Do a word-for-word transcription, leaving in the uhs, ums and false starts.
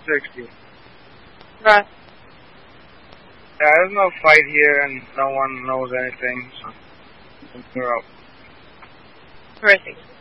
sixty. Right. Yeah, there's no fight here, and no one knows anything, so we're up. Terrific.